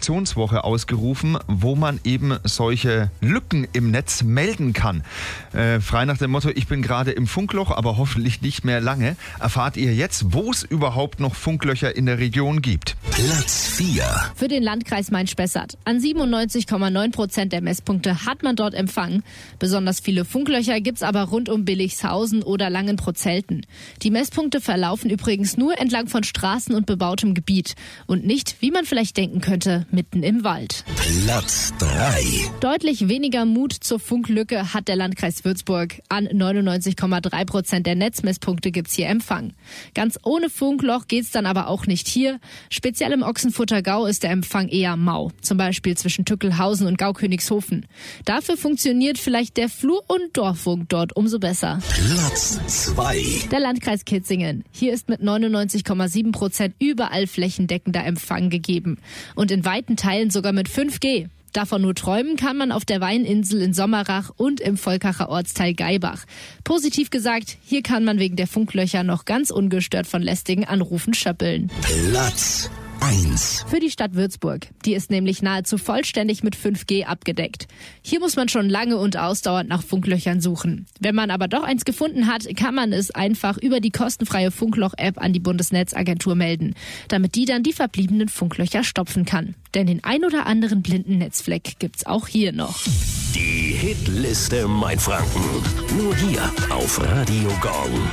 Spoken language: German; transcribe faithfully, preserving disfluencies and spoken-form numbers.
Aktionswoche ausgerufen, wo man eben solche Lücken im Netz melden kann. Äh, frei nach dem Motto, ich bin gerade im Funkloch, aber hoffentlich nicht mehr lange, erfahrt ihr jetzt, wo es überhaupt noch Funklöcher in der Region gibt. Platz vier. Für den Landkreis Main-Spessart. An siebenundneunzig Komma neun Prozent der Messpunkte hat man dort Empfang. Besonders viele Funklöcher gibt's aber rund um Billigshausen oder Langenprozelten. Die Messpunkte verlaufen übrigens nur entlang von Straßen und bebautem Gebiet und nicht, wie man vielleicht denken könnte, mitten im Wald. Platz drei. Deutlich weniger Mut zur Funklücke hat der Landkreis Würzburg. An neunundneunzig Komma drei Prozent der Netzmesspunkte gibt's hier Empfang. Ganz ohne Funkloch geht's dann aber auch nicht hier. Speziell im Ochsenfurter-Gau ist der Empfang eher mau. Zum Beispiel zwischen Tückelhausen und Gaukönigshofen. Dafür funktioniert vielleicht der Flur- und Dorffunk dort umso besser. Platz zwei. Der Landkreis Kitzingen. Hier ist mit neunundneunzig Komma sieben Prozent überall flächendeckender Empfang gegeben. Und in weiten Teilen sogar mit fünf G. Davon nur träumen kann man auf der Weininsel in Sommerach und im Volkacher Ortsteil Gaibach. Positiv gesagt, hier kann man wegen der Funklöcher noch ganz ungestört von lästigen Anrufen schöppeln. Platz eins. Für die Stadt Würzburg. Die ist nämlich nahezu vollständig mit fünf G abgedeckt. Hier muss man schon lange und ausdauernd nach Funklöchern suchen. Wenn man aber doch eins gefunden hat, kann man es einfach über die kostenfreie Funkloch-App an die Bundesnetzagentur melden, damit die dann die verbliebenen Funklöcher stopfen kann. Denn den ein oder anderen blinden Netzfleck gibt's auch hier noch. Die Hitliste Mainfranken. Nur hier auf Radio Gong.